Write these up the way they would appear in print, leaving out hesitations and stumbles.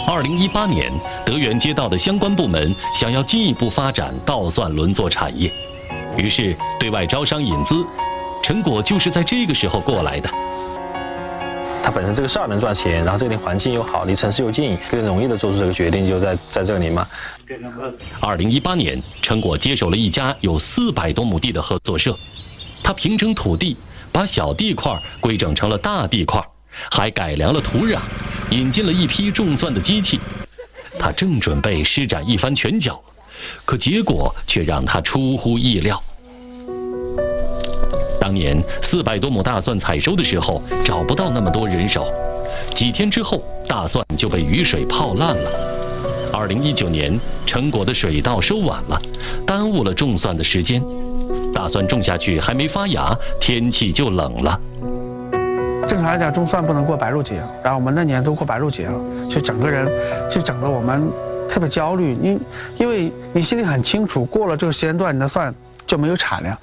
2018年，德源街道的相关部门想要进一步发展稻蒜轮作产业，于是对外招商引资，成果就是在这个时候过来的。 它本身这个事儿能赚钱，然后这里环境又好，离城市又近，更容易的做出这个决定，就在这里嘛。 2018年，成果接手了一家有400多亩地的合作社，他平整土地，把小地块规整成了大地块，还改良了土壤，引进了一批种蒜的机器。他正准备施展一番拳脚，可结果却让他出乎意料。当年400多亩大蒜采收的时候，找不到那么多人手，几天之后，大蒜就被雨水泡烂了。2019年，成果的水稻收晚了，耽误了种蒜的时间。大蒜种下去还没发芽，天气就冷了。 正常来讲，种蒜不能过白露节，然后我们那年都过白露节了，就整个人就整得我们特别焦虑，因为你心里很清楚，过了这个时间段，你的蒜就没有产量。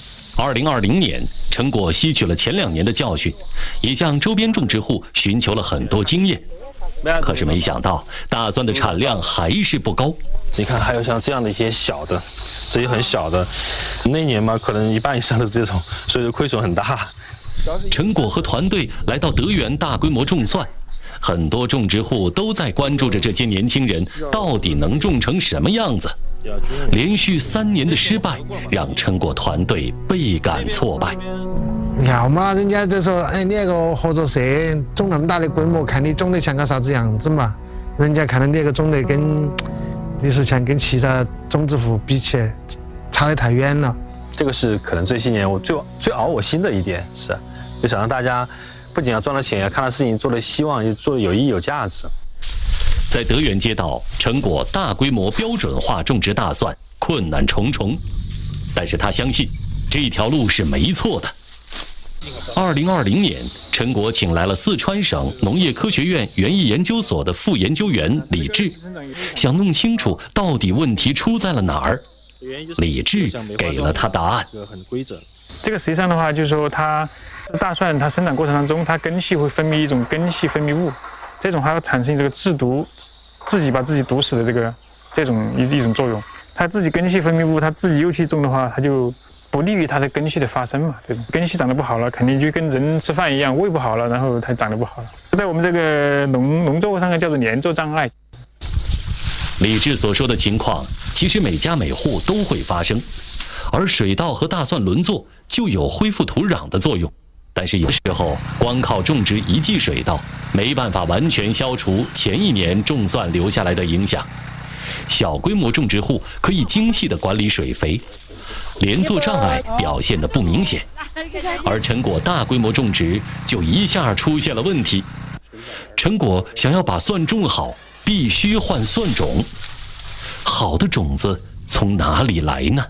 2020年，成果吸取了前2年的教训，也向周边种植户寻求了很多经验。可是没想到，大蒜的产量还是不高。 你看，还有像这样的一些小的，这些很小的，那年嘛，可能1半以上的这种，所以亏损很大。 成果和团队来到德源大规模种蒜，很多种植户都在关注着这些年轻人到底能种成什么样子。连续3年的失败，让成果团队倍感挫败。 要嘛，人家就说，哎，你那个合作社种那么大的规模，看你种得像个啥子样子嘛？人家看到你那个种得跟，你说像跟其他种植户比起来，差得太远了。 这个是可能这些年我最熬我心的一点是，就想让大家不仅要赚到钱，要看到事情做的希望，也做的有意义有价值。 在德源街道，成果大规模标准化种植大蒜困难重重，但是他相信这条路是没错的。2020年，成果请来了四川省农业科学院园艺研究所的副研究员李志，想弄清楚到底问题出在了哪儿。李志给了他答案。 这个实际上的话，就是说它大蒜它生长过程当中，它根系会分泌一种根系分泌物，这种还要产生这个制毒，自己把自己毒死的这种一种作用。它自己根系分泌物，它自己又去种的话，它就不利于它的根系的发生嘛。对吧？根系长得不好了，肯定就跟人吃饭一样，胃不好了，然后它长得不好了。在我们这个农作物上叫做连作障碍。 李志所说的情况，其实每家每户都会发生，而水稻和大蒜轮作就有恢复土壤的作用。但是有时候，光靠种植一季水稻，没办法完全消除前1年种蒜留下来的影响。小规模种植户可以精细地管理水肥，连作障碍表现得不明显，而成果大规模种植就一下出现了问题。成果想要把蒜种好，必须换蒜种，好的种子从哪里来呢？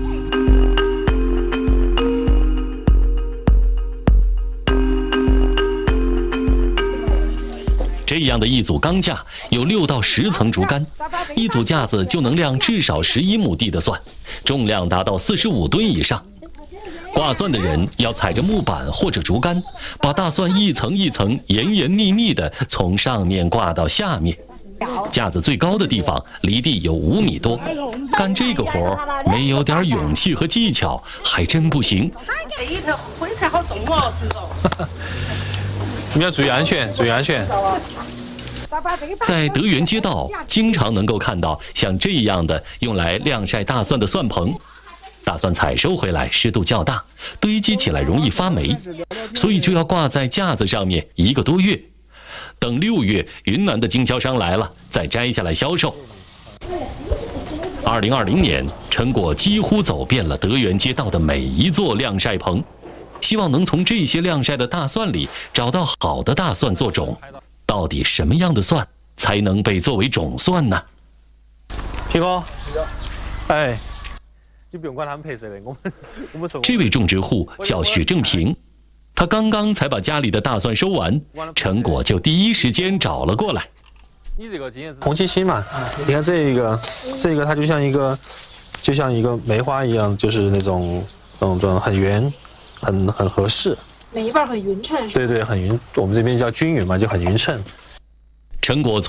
这样的一组钢架有6到10层竹竿，一组架子就能晾至少11亩地的蒜，重量达到45吨以上。挂蒜的人要踩着木板或者竹竿，把大蒜一层一层严严密密地从上面挂到下面。架子最高的地方离地有5米多，干这个活没有点勇气和技巧还真不行。 这一条灰菜好重哦，陈总。 你要注意安全，注意安全。 在德源街道，经常能够看到像这样的用来晾晒大蒜的蒜棚。大蒜采收回来湿度较大，堆积起来容易发霉，所以就要挂在架子上面1个多月。等6月，云南的经销商来了，再摘下来销售。2020年，成果几乎走遍了德源街道的每一座晾晒棚，希望能从这些晾晒的大蒜里找到好的大蒜做种。到底什么样的蒜才能被作为种蒜呢？ 皮哥，哎，你不用管他们拍摄的，我们这位种植户叫许正平，他刚刚才把家里的大蒜收完，成果就第一时间找了过来。 你这个经验红旗星嘛，你看这个它就像一个梅花一样，就是那种很圆，很合适。 每一瓣很匀称。 对对，很匀，我们这边叫均匀嘛，就很匀称。 成果从